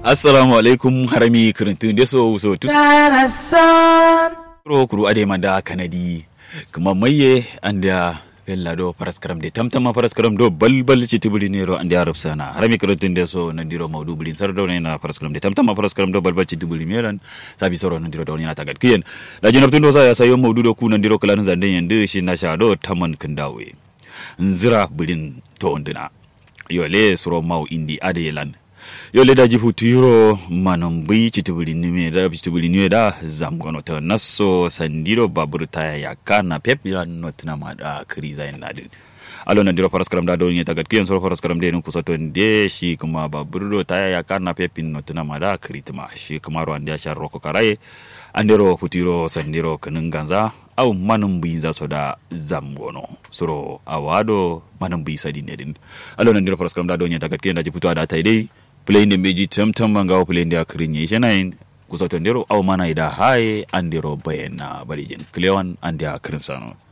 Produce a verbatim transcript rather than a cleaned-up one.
assalamu alaikum harami kirintun da so so tu ro kuru ade manda kanadi kuma maye anda bella do paraskaram de tamtama paraskaram do balbal citibuli nero ande arab sana harami kirintun da so nandiro maudu bulin sardo na paraskaram de tamtama paraskaram do balbal citibuli melan sabi soro nandiro do ni na tagat kiyen da jinabtun do sa ya sayo maudu do ku nandiro kalan zande yende shi na sha do taman kandawe nzira bulin to ondina yole suro mau indi adelan yole da jifutiro manambi chitubuli nime da chitubuli nime da zamgono ta naso sandiro baburta ya kana pepila notna mada kriza inadi alo nandiro paraskaram da do nyeta gatkiyan suro paraskaram de nukusa to nde shi kuma baburdo ta ya kana pepin notna mada kritma shi kuma ro andia sharroko karaye andero futiro sandiro kanunganza au manambi za soda zamgono suro awado manambi sadinedin alo nandiro paraskaram da do nyeta gatkiyan da jifutu ada ta dai play ne meji tamtam manga play ndia krinye shenain kusoto ndero au mana ida hai andero bayena barijin klewan andia krinsano